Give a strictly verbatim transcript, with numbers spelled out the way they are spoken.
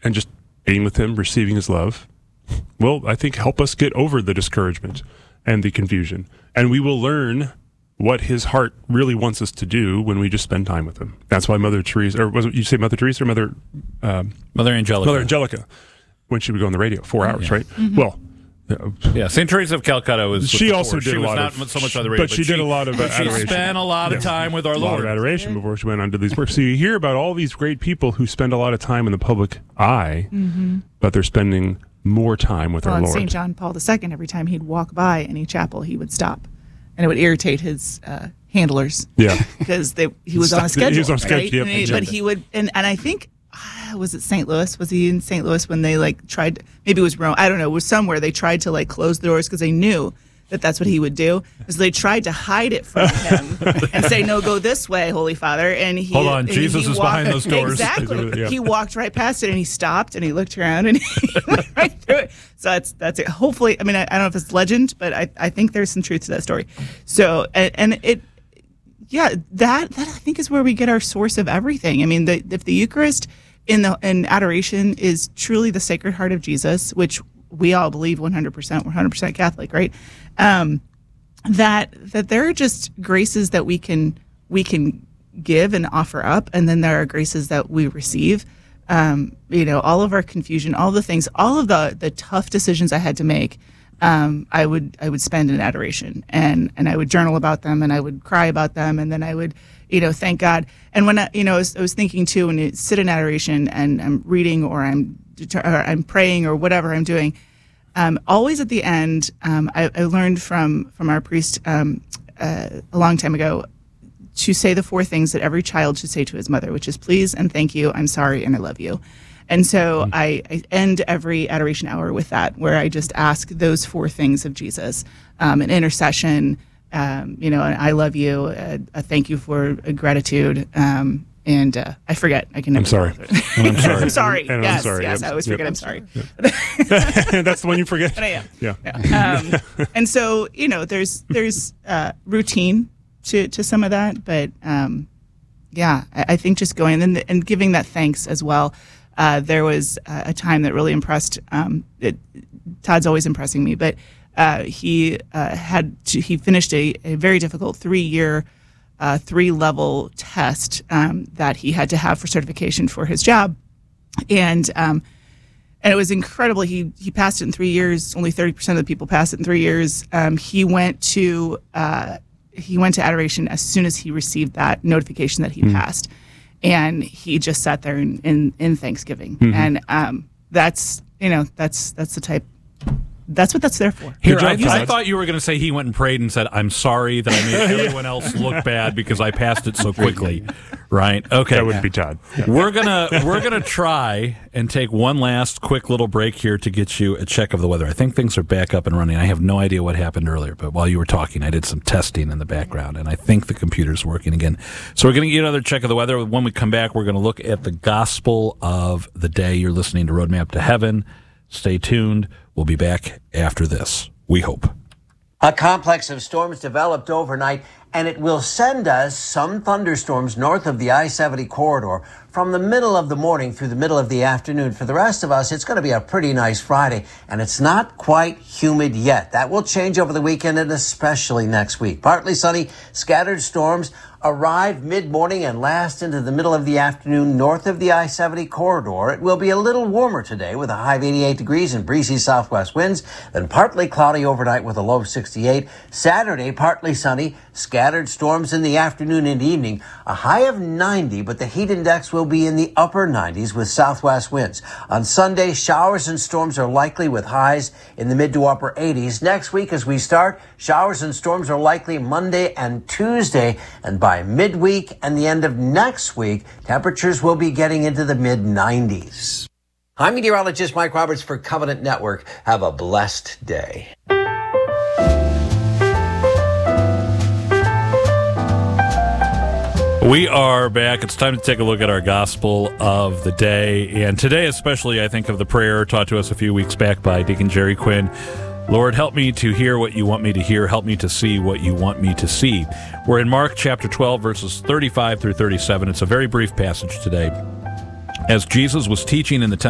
and just being with him, receiving his love, will, I think, help us get over the discouragement and the confusion. And we will learn what his heart really wants us to do when we just spend time with him. That's why Mother Teresa, or was it, you say Mother Teresa or Mother... Um, Mother Angelica. Mother Angelica, when she would go on the radio, four hours, yeah. right? Mm-hmm. Well... Yeah, Saint Teresa of Calcutta was. She also before. did she a was lot not of, so much on the radio, but, but she did a lot of uh, she adoration. spent a lot of time with our a Lord. lot of adoration before she went on to these works. So you hear about all these great people who spend a lot of time in the public eye, mm-hmm. but they're spending more time with well, our and Lord. Saint John Paul the Second, every time he'd walk by any chapel, he would stop, and it would irritate his uh, handlers. Yeah, because they he was on a schedule. He was on a schedule. Right? Yep, and he, exactly. But he would, and, and I think. Was it Saint Louis? Was he in Saint Louis when they like tried? Maybe it was Rome. I don't know. It was somewhere they tried to like close the doors because they knew that that's what he would do. So they tried to hide it from him and say, "No, go this way, Holy Father." And he hold on, and Jesus he is walked, behind those doors. Exactly. Yeah. He walked right past it and he stopped and he looked around and he went right through it. So that's that's it. Hopefully, I mean, I, I don't know if it's legend, but I I think there's some truth to that story. So and, and it. Yeah, that that I think is where we get our source of everything. I mean, the, if the Eucharist in the in adoration is truly the Sacred Heart of Jesus, which we all believe one hundred percent, we're one hundred percent Catholic, right? Um, that that there are just graces that we can we can give and offer up, and then there are graces that we receive. Um, you know, all of our confusion, all the things, all of the the tough decisions I had to make. Um, I would I would spend in adoration, and, and I would journal about them, and I would cry about them, and then I would, you know, thank God. And when I, you know, I was, I was thinking too, when you sit in adoration and I'm reading or I'm or I'm praying or whatever I'm doing, um, always at the end, um, I, I learned from from our priest um, uh, a long time ago to say the four things that every child should say to his mother, which is please and thank you, I'm sorry, and I love you. And so mm-hmm. I, I end every adoration hour with that, where I just ask those four things of Jesus, um, an intercession, um, you know, an I love you, a, a thank you for a gratitude, um, and uh, I forget. I can never I'm sorry. I'm sorry. I'm sorry. And yes, I'm sorry. yes, Yep. I always Yep. forget I'm sorry. Yep. That's the one you forget? But I am. Yeah. yeah. Um, and so, you know, there's there's uh, routine to, to some of that, but um, yeah, I, I think just going and, and giving that thanks as well. Uh, there was uh, a time that really impressed. Um, it, Todd's always impressing me, but uh, he uh, had to, he finished a, a very difficult three-year, uh, three-level test um, that he had to have for certification for his job, and um, and it was incredible. He he passed it in three years. Only thirty percent of the people passed it in three years. Um, he went to uh, he went to adoration as soon as he received that notification that he mm. passed. And he just sat there in, in, in Thanksgiving. Mm-hmm. And um, that's, you know, that's that's the type, that's what that's there for. Here, job, I, I thought you were going to say he went and prayed and said, I'm sorry that I made everyone else look bad because I passed it so quickly. Right? Okay. That wouldn't be Todd. Yeah. We're gonna we're gonna try and take one last quick little break here to get you a check of the weather. I think things are back up and running. I have no idea what happened earlier, but while you were talking, I did some testing in the background, and I think the computer's working again. So we're gonna get another check of the weather. When we come back, we're gonna look at the gospel of the day. You're listening to Roadmap to Heaven. Stay tuned. We'll be back after this. We hope. A complex of storms developed overnight, and it will send us some thunderstorms north of the I seventy corridor from the middle of the morning through the middle of the afternoon. For the rest of us, it's going to be a pretty nice Friday, and it's not quite humid yet. That will change over the weekend and especially next week. Partly sunny, scattered storms arrive mid-morning and last into the middle of the afternoon north of the I seventy corridor. It will be a little warmer today with a high of eighty-eight degrees and breezy southwest winds, then partly cloudy overnight with a low of sixty-eight. Saturday, partly sunny, scattered storms in the afternoon and evening, a high of ninety, but the heat index will be in the upper nineties with southwest winds. On Sunday, showers and storms are likely with highs in the mid to upper eighties. Next week as we start, showers and storms are likely Monday and Tuesday, and by By midweek and the end of next week, temperatures will be getting into the mid nineties. I'm meteorologist Mike Roberts for Covenant Network. Have a blessed day. We are back. It's time to take a look at our gospel of the day. And today especially, I think of the prayer taught to us a few weeks back by Deacon Jerry Quinn. Lord, help me to hear what you want me to hear. Help me to see what you want me to see. We're in Mark chapter twelve, verses thirty-five through thirty-seven. It's a very brief passage today. As Jesus was teaching in the temple,